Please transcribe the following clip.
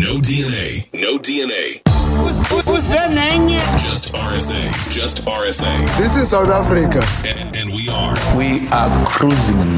No DNA. No DNA. What's that name? Just RSA. Just RSA. This is South Africa. And we are. We are cruising